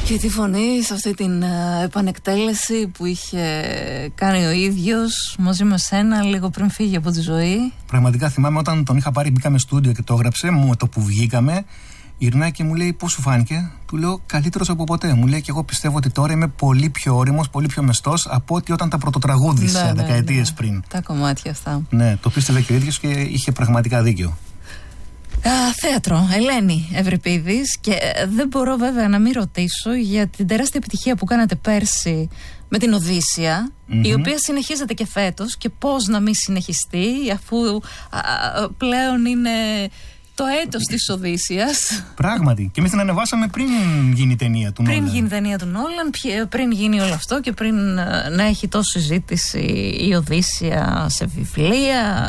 Και τη φωνή σε αυτή την επανεκτέλεση που είχε κάνει ο ίδιος μαζί με σένα λίγο πριν φύγει από τη ζωή. Πραγματικά θυμάμαι όταν τον είχα πάρει, μπήκαμε στούντιο και το έγραψε, με το που βγήκαμε, γυρνάει και μου λέει πώς σου φάνηκε. Του λέω καλύτερος από ποτέ. Μου λέει και εγώ πιστεύω ότι τώρα είμαι πολύ πιο όριμος, πολύ πιο μεστός από ότι όταν τα πρωτοτραγούδισε δεκαετίες πριν. Τα κομμάτια αυτά. Ναι, το πίστευε και ο ίδιος και είχε πραγματικά δίκιο. Θέατρο, Ελένη Ευρυπίδης, και δεν μπορώ βέβαια να μην ρωτήσω για την τεράστια επιτυχία που κάνατε πέρσι με την Οδύσσια, η οποία συνεχίζεται και φέτος, και πώς να μην συνεχιστεί αφού πλέον είναι το έτος της Οδύσσιας. Πράγματι. Και εμείς την ανεβάσαμε πριν γίνει η ταινία του Νόλαν. Πριν γίνει η ταινία του Νόλαν, πριν γίνει όλο αυτό και πριν να έχει τόση συζήτηση η Οδύσσια σε βιβλία,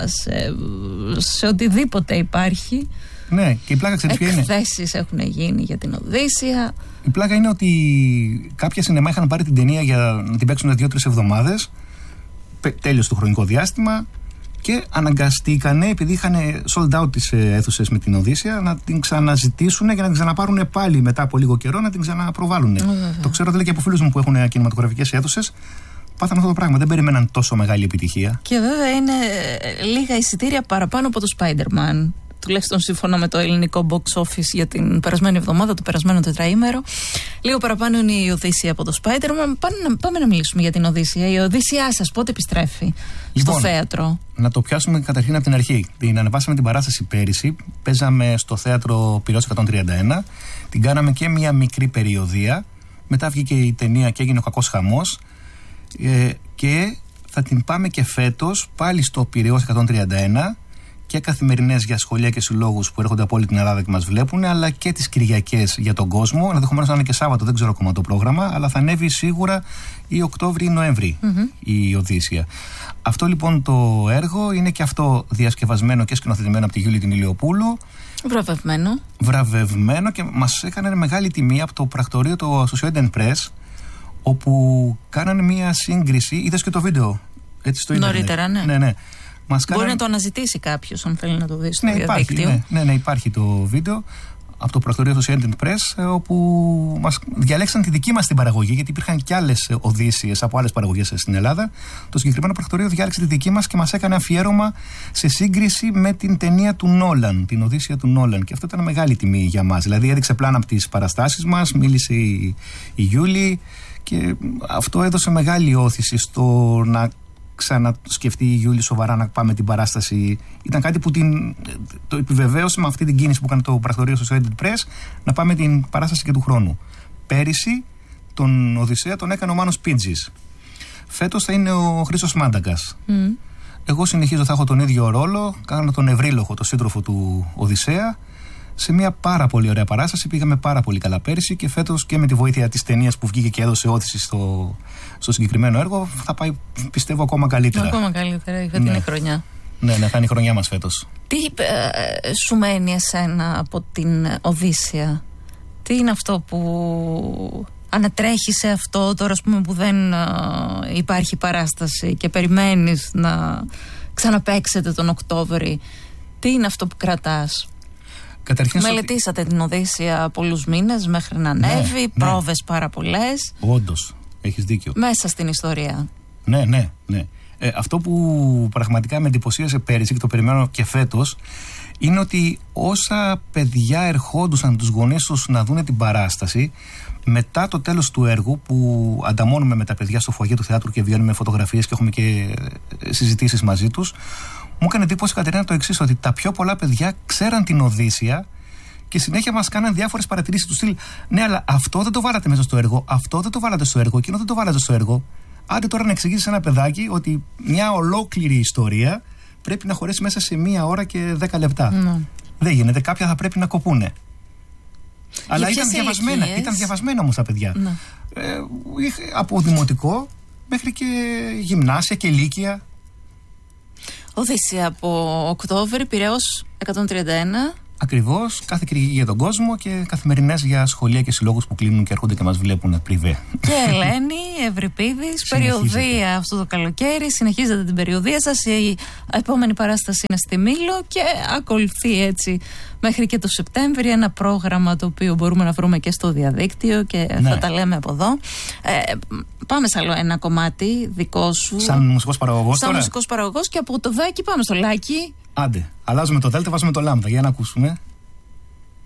σε οτιδήποτε υπάρχει. Ναι, και η πλάκα ξέρεις ποια είναι. Εκθέσεις έχουν γίνει για την Οδύσσια. Η πλάκα είναι ότι κάποια σινεμά είχαν πάρει την ταινία για να την παίξουν 2-3 εβδομάδες, τέλειωσε το χρονικό διάστημα, και αναγκαστήκανε, επειδή είχαν sold out τις αίθουσες με την Οδύσσια, να την ξαναζητήσουν για να την ξαναπάρουν πάλι μετά από λίγο καιρό να την ξαναπροβάλλουν. Το ξέρω δηλαδή και από φίλους μου που έχουν κινηματογραφικές αίθουσες. Πάθανε αυτό το πράγμα. Δεν περιμέναν τόσο μεγάλη επιτυχία. Και βέβαια είναι λίγα εισιτήρια παραπάνω από το Spider-Man. Τουλάχιστον σύμφωνα με το ελληνικό box office για την περασμένη εβδομάδα, το περασμένο τετραήμερο. Λίγο παραπάνω είναι η Οδύσσια από το Spider-Man. Πάμε να μιλήσουμε για την Οδύσσια. Η Οδύσσιά σας πότε επιστρέφει στο θέατρο? Να το πιάσουμε καταρχήν από την αρχή. Την ανεβάσαμε την παράσταση πέρυσι. Παίζαμε στο θέατρο Πειραιώς 131. Την κάναμε και μια μικρή περιοδία. Μετά βγήκε η ταινία και έγινε ο κακός χαμός. Και θα την πάμε και φέτος πάλι στο Πειραιώς 131. Και καθημερινές για σχολεία και συλλόγους που έρχονται από όλη την Ελλάδα και μας βλέπουν, αλλά και τις Κυριακές για τον κόσμο. Ενδεχομένως να είναι και Σάββατο, δεν ξέρω ακόμα το πρόγραμμα, αλλά θα ανέβει σίγουρα ή Οκτώβρη ή Νοέμβρη η Οδύσσια. Αυτό λοιπόν το έργο είναι και αυτό διασκευασμένο και σκηνοθετημένο από τη Γιούλη την Ηλιοπούλου. Βραβευμένο, και μας έκανε μεγάλη τιμή από το πρακτορείο το Associated Press, όπου κάνανε μια σύγκριση. Είδες και το βίντεο έτσι στο ίντερνετ? Νωρίτερα, ναι. Μπορεί να το αναζητήσει κάποιος αν θέλει να το δει στο διαδίκτυο. Ναι, υπάρχει το βίντεο από το πρακτορείο Associated Press, όπου μας διαλέξαν τη δική μας την παραγωγή, γιατί υπήρχαν και άλλες Οδύσσιες από άλλες παραγωγές στην Ελλάδα. Το συγκεκριμένο πρακτορείο διάλεξε τη δική μας και μας έκανε αφιέρωμα σε σύγκριση με την ταινία του Νόλαν, την Οδύσσια του Νόλαν. Και αυτό ήταν μεγάλη τιμή για μας. Δηλαδή έδειξε πλάνα από τις παραστάσεις μας, μίλησε η Γιούλη, και αυτό έδωσε μεγάλη όθηση στο να ξανασκεφτεί η Γιούλη σοβαρά να πάμε την παράσταση. Ήταν κάτι που το επιβεβαίωσε με αυτή την κίνηση που έκανε το πρακτορείο Associated Press, να πάμε την παράσταση και του χρόνου. Πέρυσι τον Οδυσσέα τον έκανε ο Μάνος Πίτζης. Φέτος θα είναι ο Χρήστος Μάνταγκας. Εγώ συνεχίζω, θα έχω τον ίδιο ρόλο. Κάνω τον Ευρύλοχο, τον σύντροφο του Οδυσσέα, σε μια πάρα πολύ ωραία παράσταση. Πήγαμε πάρα πολύ καλά πέρυσι, και φέτος και με τη βοήθεια της ταινίας που βγήκε και έδωσε όθηση στο συγκεκριμένο έργο, θα πάει, πιστεύω, ακόμα καλύτερα. Ακόμα καλύτερα, η φετινή χρονιά. Ναι, θα είναι η χρονιά μας φέτος. Τι σου μένει εσένα από την Οδύσσια? Τι είναι αυτό που ανατρέχει σε αυτό τώρα, ας πούμε, που δεν υπάρχει παράσταση και περιμένεις να ξαναπαίξετε τον Οκτώβρη? Τι είναι αυτό που κρατάς? Μελετήσατε την Οδύσσια πολλούς μήνες μέχρι να ανέβει, πρόβες πάρα πολλές. Όντως, έχεις δίκιο. Μέσα στην ιστορία. Ναι. Αυτό που πραγματικά με εντυπωσίασε πέρυσι και το περιμένω και φέτος, είναι ότι όσα παιδιά ερχόντουσαν τους γονείς τους να δούνε την παράσταση, μετά το τέλος του έργου, που ανταμώνουμε με τα παιδιά στο φωγέ του θεάτρου και βγαίνουμε φωτογραφίες και έχουμε και συζητήσεις μαζί τους, μου έκανε εντύπωση, Κατερίνα, το εξής, ότι τα πιο πολλά παιδιά ξέραν την Οδύσσια και συνέχεια μας κάναν διάφορες παρατηρήσεις του στυλ. Ναι, αλλά αυτό δεν το βάλατε μέσα στο έργο, αυτό δεν το βάλατε στο έργο, εκείνο δεν το βάλατε στο έργο. Άντε τώρα να εξηγήσεις σε ένα παιδάκι ότι μια ολόκληρη ιστορία πρέπει να χωρέσει μέσα σε 1 ώρα και 10 λεπτά. Δεν γίνεται, κάποια θα πρέπει να κοπούνε. Αλλά ήταν διαβασμένα όμως τα παιδιά. Από δημοτικό μέχρι και γυμνάσια και λύκεια. Οδύσσια από Οκτώβρη, Πειραιώς 131. Ακριβώς, κάθε Κυριακή για τον κόσμο και καθημερινές για σχολεία και συλλόγους που κλείνουν και έρχονται και μας βλέπουν πριβέ. Και Ελένη Ευρυπίδης, περιοδία αυτό το καλοκαίρι. Συνεχίζετε την περιοδία σας. Η επόμενη παράσταση είναι στη Μήλο και ακολουθεί έτσι μέχρι και το Σεπτέμβρη ένα πρόγραμμα το οποίο μπορούμε να βρούμε και στο διαδίκτυο και θα τα λέμε από εδώ. Πάμε σε άλλο ένα κομμάτι δικό σου. Σαν μουσικός παραγωγός τώρα. Σαν μουσικός παραγωγός και από το Δάκη πάμε στο Λάκη. Άντε, αλλάζουμε το Δέλτα, βάζουμε το Λάμδα για να ακούσουμε.